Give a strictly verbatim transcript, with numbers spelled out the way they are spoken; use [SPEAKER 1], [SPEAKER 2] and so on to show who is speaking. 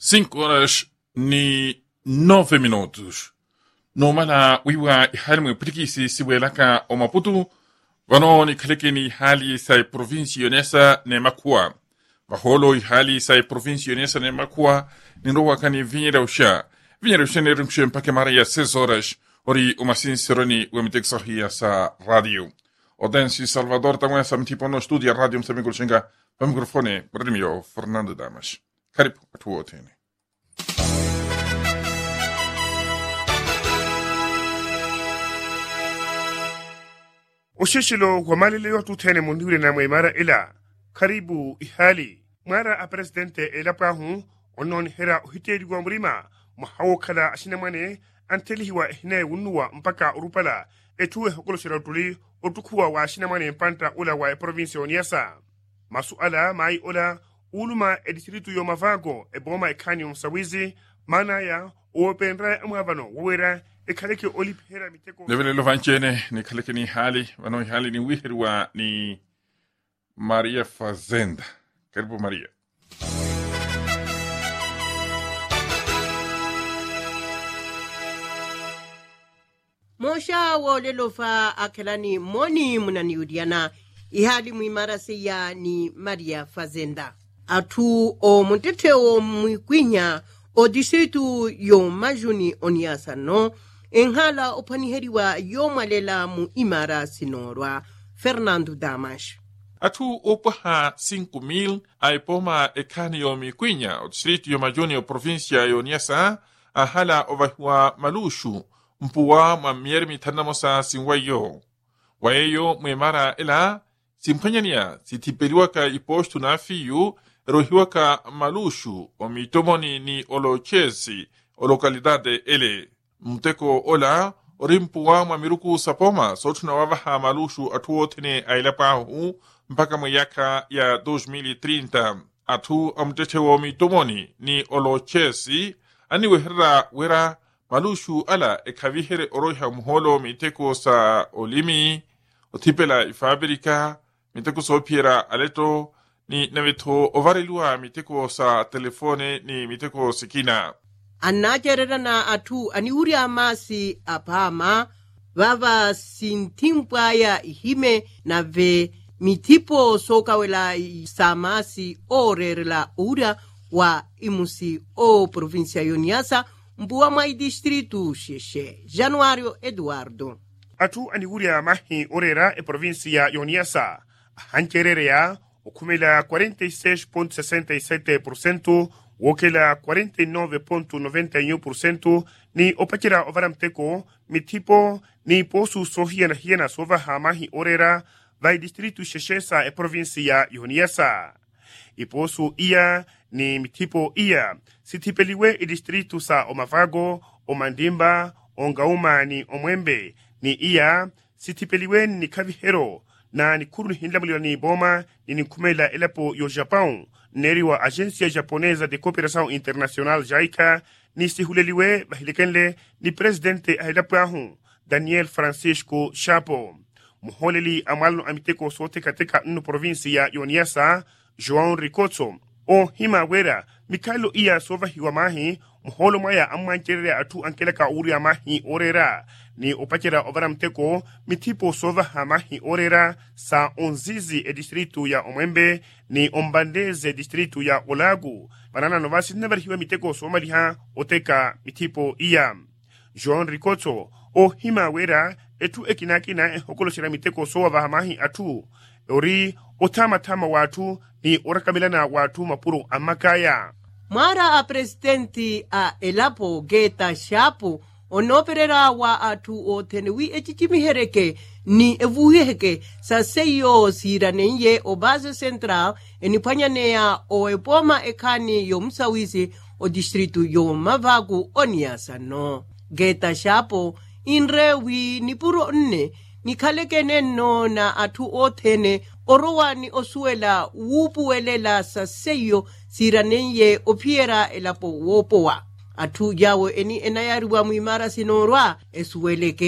[SPEAKER 1] cinco horas ni nove minutos. Nomala wiwa ihalmu prikisi siwelaka o Maputo, vano ni kaleke ni hali sa provinsi yonesa ne makua. Vaholo ihali sa provinsi yonesa ne makua, ni roa kani vinhera usha. Vinhera usha ne rumshe mpake maria seis horas, ori umasin sironi wemitek sahia sa radio. Odensi Salvador tamwe sa mtipo no studia radio msamigul shinga, pa mikrofone, bradimio Fernando Damas. Karibu atuo tene.
[SPEAKER 2] Ushishilo kwa malile watu tene mundure na mwemara ila. Karibu ihali. Mara a presidente ila pahu, onon hera uhiteri kwa mrima, mahawo kala asinamane, antelihiwa hine unua mpaka urupala, etuwe hokolo shiratuli, otukuwa wa asinamane mpanta ula wa provinsi oniasa. Masuala mai ola, uluma edisiritu yo mavago, eboma ekani umsawizi, mana ya, uopenra amwabano, wawera, ekaleke olipera miteko.
[SPEAKER 1] Nevele lovanchene, ni kaleke ni hali, wano hali ni wihirwa ni Maria Fazenda. Karibu Maria.
[SPEAKER 3] Mosha wo lelofa akelani moni munani udiana ihali muimara seya ni Maria Fazenda. Atu o muntete o mwikwinya o distritu yo majuni oniasa no enhala opaniheriwa yo malela mu imara sinorwa Fernando Damas.
[SPEAKER 1] Atu opaha cinco mil aipoma ekani yo mikwinya o distritu yo majuni o provincia yo niasa ahala ovahua malushu mpuwa ma miermi tanamosa sinwayo. Waeyo mwemara ela simkanyania sitiperiwaka ipostu na fiyu rohiwaka malushu o mitomoni ni olochesi o lokalidade ele. Mteko ola orimpuwa ma miruku sapoma sotuna wavaha malushu atuo tene ailapahu mpaka mweyaka ya dois mil e trinta. Atu amtete o mitomoni ni olochesi ani wehera wera malushu ala ekavihere oroha muholo miteko sa olimi otipela ifabrika miteko so piera aleto ni naveto ovarilua miteko sa telefone ni miteko sikina.
[SPEAKER 3] Anajerera na atu aniuri amasi apama vava sintimpwa ya ihime na ve mitipo soka wela samasi orerela ura wa imusi o provincia yoniasa mbuwa mai distritu sheshe. Januario Eduardo.
[SPEAKER 2] Atu aniguria mahi orera e provincia yoniasa. Hancherere ya okumela cuarenta y seis punto sesenta y siete por ciento, wokela cuarenta y nueve punto noventa y uno por ciento, ni opakira ovaramteko, mitipo, ni posu sohiana hiena sova hamahi orera, vai distritu sheshesa e provincia yoniasa. Iposu ia, ni mitipo ia, sitipeliwe e distritu sa Omavago, Omandimba, Ongauma ni Omwembe, ni ia, sitipeliwe ni Kavihero, na ni kuru hindamulio ni Boma, ni nikumela elapo yo Japão, neriwa Agencia Japonesa de Cooperação Internacional JICA, ni sihuleliwe bahilikenle ni presidente ahilapo ahun, Daniel Francisco Chapo. Muholeli amalno amiteko sote katika nnu provincia yoniasa, João Ricoto, o hima wera, Mikailo iya sova hiwa mahi, muholo maya ammancherere atu ankeleka uria mahi orera, ni opakera ovaramteko, mitipo sova hamahi orera, sa onzizi e distritu ya Omwembe, ni ombandeze distritu ya Olagu, banana novasi never hiwa miteko somaliha, oteka mitipo iya. João Ricoto, o hima wera, etu ekinakina e hokolo shira miteko sova hamahi atu, ori otama tama watu ni orakamilana watu mapuru amakaya.
[SPEAKER 3] Mara a presidenti a elapo geta shapu onoperera wa atu o tenewi echichimihereke ni evuheke sa seyo siranenye o base central enipanyanea o epoma ekani yo msawizi o distritu yo Mavago oniasa no. Geta shapu inrewi ni puro nne ni kalekene no na atu otene orowa ni osuela wupuwelela sa seyo siranenye opiera elapo wopowa. Atu yawo eni enayariwa muimara sinorwa esueleke.